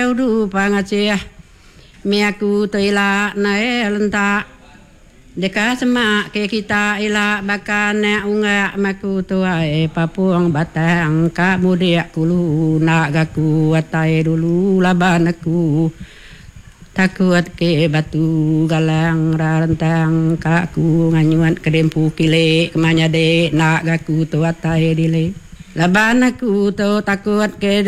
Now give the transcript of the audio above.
du pangacia miaku toila nae lenta deka semak ke kita ila bakan unga maku tuai papuang batang ka mudiak kulu nak gaku atai dulu laban aku takut ke batu galang rantang kaku nganyuan kedempu kile kemanya de nak gaku tu atai dile laban aku tu takut ke